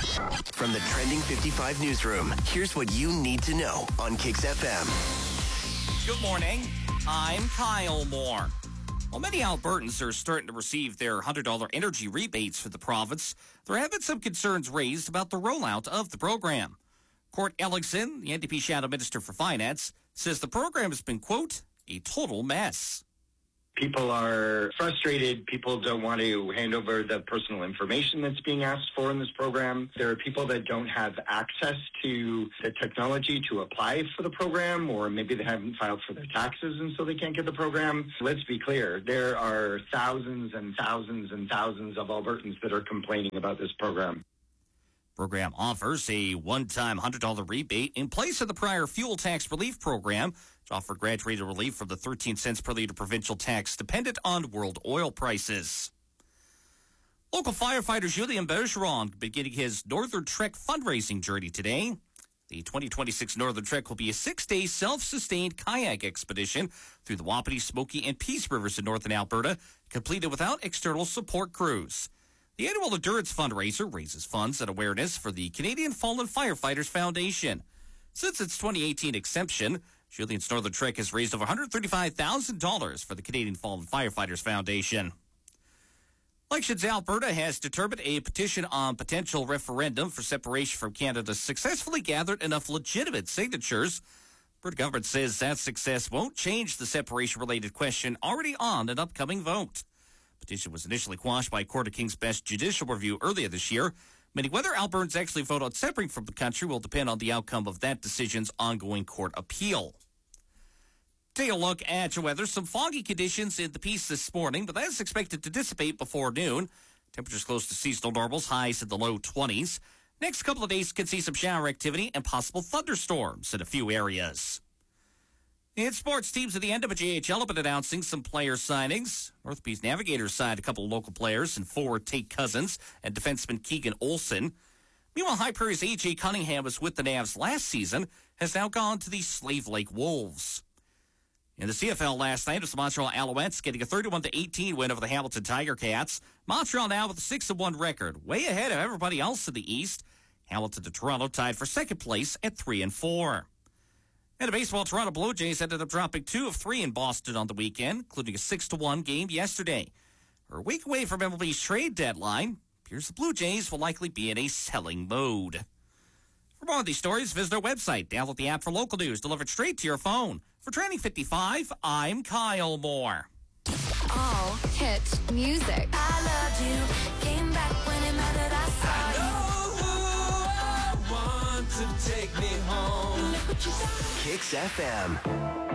From the Trending 55 newsroom, here's what you need to know on Kicks FM. Good morning. I'm Kyle Moore. While many Albertans are starting to receive their $100 energy rebates for the province, there have been some concerns raised about the rollout of the program. Court Ellickson, the NDP Shadow Minister for Finance, says the program has been, quote, a total mess. People are frustrated. People don't want to hand over the personal information that's being asked for in this program. There are people that don't have access to the technology to apply for the program, or maybe they haven't filed for their taxes and so they can't get the program. Let's be clear. There are thousands and thousands and thousands of Albertans that are complaining about this program. Program offers a one-time $100 rebate in place of the prior fuel tax relief program, which offered graduated relief from the 13 cents per liter provincial tax dependent on world oil prices. Local firefighter Julien Bergeron beginning his Northern Trek fundraising journey today. The 2026 Northern Trek will be a 6-day self-sustained kayak expedition through the Wapiti, Smoky, and Peace Rivers in northern Alberta, completed without external support crews. The annual Endurance fundraiser raises funds and awareness for the Canadian Fallen Firefighters Foundation. Since its 2018 exemption, Julian's Northern Trek has raised over $135,000 for the Canadian Fallen Firefighters Foundation. Elections Alberta has determined a petition on potential referendum for separation from Canada successfully gathered enough legitimate signatures. Alberta government says that success won't change the separation-related question already on an upcoming vote. Petition was initially quashed by Court of King's Bench judicial review earlier this year, meaning whether Albertans actually vote on separating from the country will depend on the outcome of that decision's ongoing court appeal. Take a look at your weather. Some foggy conditions in the Peace this morning, but that is expected to dissipate before noon. Temperatures close to seasonal normals, highs in the low 20s. Next couple of days could see some shower activity and possible thunderstorms in a few areas. In sports, teams at the end of a JHL have been announcing some player signings. North Peace Navigators signed a couple of local players in forward Tate Cousins and defenseman Keegan Olson. Meanwhile, High Prairie's A.J. Cunningham was with the Navs last season, has now gone to the Slave Lake Wolves. In the CFL last night, it was the Montreal Alouettes getting a 31-18 win over the Hamilton Tiger Cats. Montreal now with a 6-1 record, way ahead of everybody else in the East. Hamilton to Toronto tied for second place at 3-4. And in baseball, Toronto Blue Jays ended up dropping 2 of 3 in Boston on the weekend, including a 6-1 game yesterday. We're a week away from MLB's trade deadline. Appears the Blue Jays will likely be in a selling mode. For more of these stories, visit our website. Download the app for local news delivered straight to your phone. For Trending 55, I'm Kyle Moore. All hit music. I loved you. Came back when it mattered. I saw you. I know who I want to take me home. Look what you said. Kicks FM.